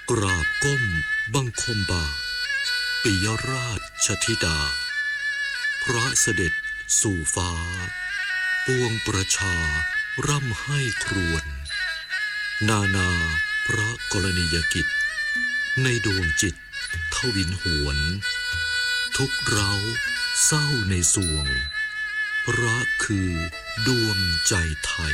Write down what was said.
กราบก้มบังคมบาทปิยราชธิดาพระเสด็จสู่ฟ้าปวงประชาร่ำให้ครวญนานาพระกรณียกิจในดวงจิตทวินหวนทุกเราเศร้าในสวงพระคือดวงใจไทย